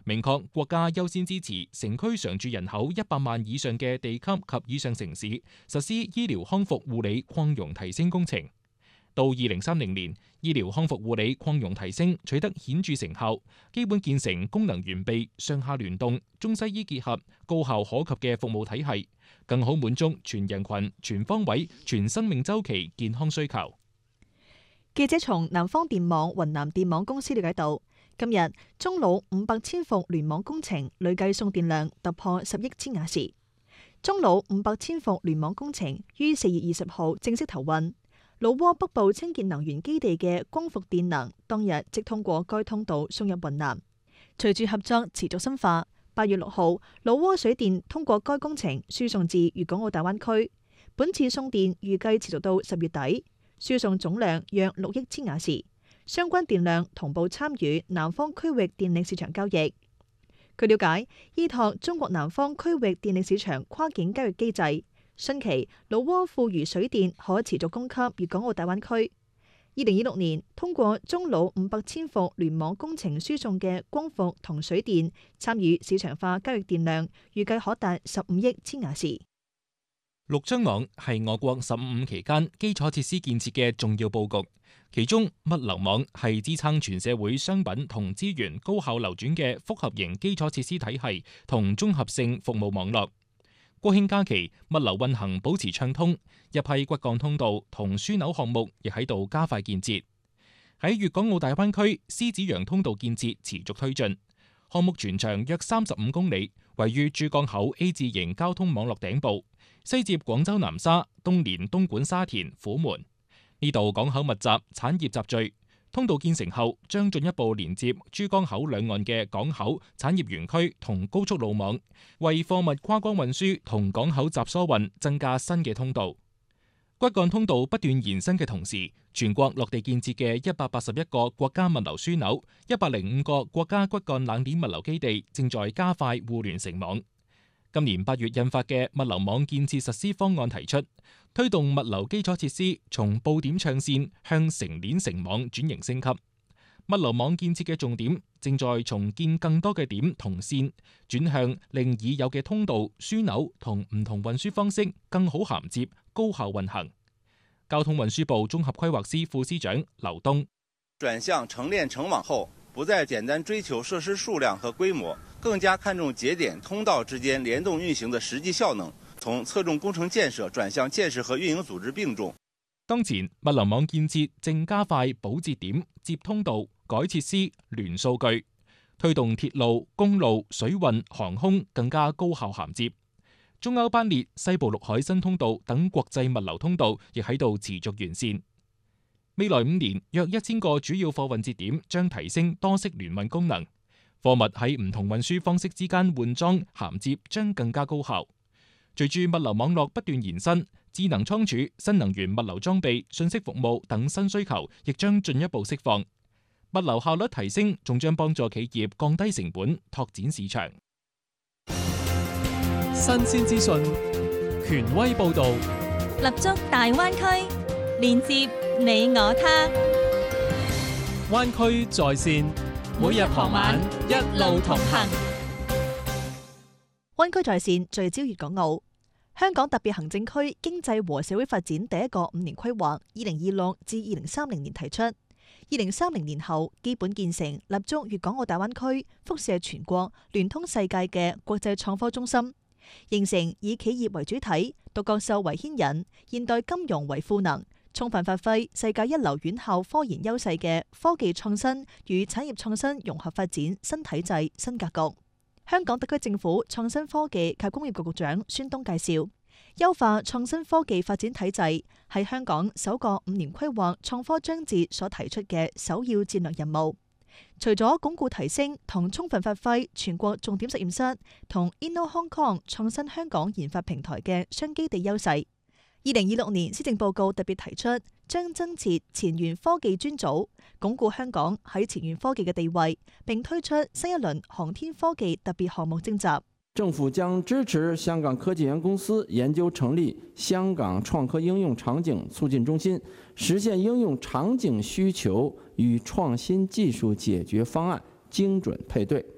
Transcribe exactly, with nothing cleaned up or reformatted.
明確國家優先支持城區常住人口一百萬以上嘅地級及以上城市實施醫療康復護理擴容提升工程。到二零三零年，醫療康復護理擴容提升取得顯著成效，基本建成功能完備、上下聯動、中西醫結合、高效可及嘅服務體系，更好滿足全人群、全方位、全生命週期健康需求。 記者從南方電網雲南電網公司了解到，今日中老五百千伏聯網工程累計送電量突破十億千瓦時。中老五百千伏聯網工程於四月二十號正式投運。老撾北部清潔能源基地嘅光伏電能當日即通過該通道送入雲南。隨住合作持續深化，八月六號老撾水電通過該工程輸送至粵港澳大灣區。本次送電預計持續到十月底，輸送總量約六億千瓦時，相關電量同步參與南方區域電力市場交易。據了解，依託中國南方區域電力市場跨境交易機制，新期老撾富餘水電可持續供給粵港澳大灣區。二零二六年通過中老五百千伏聯網工程輸送嘅光伏同水電參與市場化交易電量，預計可達十五億千瓦時。 六張網係我國十五五期間基礎設施建設嘅重要佈局，其中物流網係支撐全社會商品同資源高效流轉嘅複合型基礎設施體系同綜合性服務網絡。國慶假期，物流運行保持暢通，一批骨幹通道同樞紐項目亦喺度加快建設。喺粵港澳大灣區，獅子洋通道建設持續推進，項目全長約三十五公里，位於珠江口 A 字型交通網絡頂部，西接廣州南沙，東連東莞沙田、虎門。呢度港口密集，產業集聚。通道建成後，將進一步連接珠江口兩岸嘅港口、產業園區同高速路網，為貨物跨江運輸同港口集疏運增加新嘅通道。骨幹通道不斷延伸嘅同時，全國落地建設嘅一百八十一個國家物流樞紐、一百零五個國家骨幹冷點物流基地正在加快互聯成網。今年八月印發嘅物流網建設實施方案提出，推動物流基礎設施從布點唱線向成鏈成網轉型升級。物流網建設嘅重點正在重建更多嘅點同線，轉向令已有嘅通道、樞紐同唔同運輸方式更好銜接、高效運行。交通運輸部綜合規劃司副司長劉東： 轉向成鏈成網後，不再簡單追求設施數量和規模，更加看重節點通道之間聯動運行的實際效能，從側重工程建設轉向建設和運營組織並重。 當前物流網建設正加快補節點、接通道、改設施、聯數據，推動鐵路、公路、水運、航空更加高效銜接。中歐班列、西部陸海新通道等國際物流通道亦喺度持續完善。未來五年，約一千個主要貨運節點將提升多式聯運功能，貨物喺唔同運輸方式之間換裝銜接將更加高效。隨住物流網絡不斷延伸，智能倉儲、新能源物流裝備、信息服務等新需求亦將進一步釋放。物流效率提升，仲將幫助企業降低成本、拓展市場。 新鮮資訊，權威報導， 立足大灣區，連接你我他。 灣區在線，每日傍晚一路同行。 灣區在線聚焦粵港澳。香港特別行政區經濟和社會發展第一個五年規劃，二零二六至二零三零年提出，二零三零年後基本建成立足粵港澳大灣區，輻射全國、聯通世界嘅國際創科中心，形成以企業為主體、獨角獸為牽引、現代金融為賦能，充分發揮世界一流院校科研優勢嘅科技創新與產業創新融合發展新體制新格局。香港特區政府創新科技及工業局局長孫東介紹，優化創新科技發展體制係香港首個五年規劃創科章節所提出嘅首要戰略任務。除咗鞏固提升同充分發揮全國重點實驗室同 Inno Hong Kong 創新香港研發平台嘅雙基地優勢，二零二六年施政報告特別提出，將增設前沿科技專組，鞏固香港喺前沿科技嘅地位，並推出新一輪航天科技特別項目徵集。 政府將支持香港科技園公司研究成立香港創科應用場景促進中心，實現應用場景需求與創新技術解決方案精準配對。